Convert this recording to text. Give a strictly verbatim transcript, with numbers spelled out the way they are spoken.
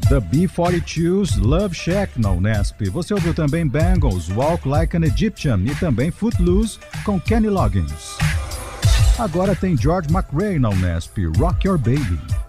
The B quarenta e dois Love Shack na Unesp. Você ouviu também Bangles, Walk Like an Egyptian e também Footloose com Kenny Loggins. Agora tem George McRae na Unesp, Rock Your Baby.